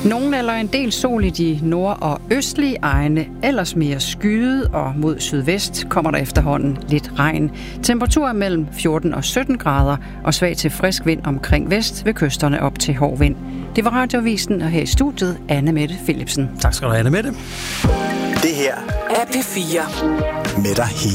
Nogle eller en del sol i de nord- og østlige egne, ellers mere skyet, og mod sydvest kommer der efterhånden lidt regn. Temperaturer mellem 14 og 17 grader, og svag til frisk vind omkring vest ved kysterne op til hård vind. Det var Radioavisen, og her i studiet Anne Mette Philipsen. Tak skal du have, Anne Mette. Det her er P4. Med dig hele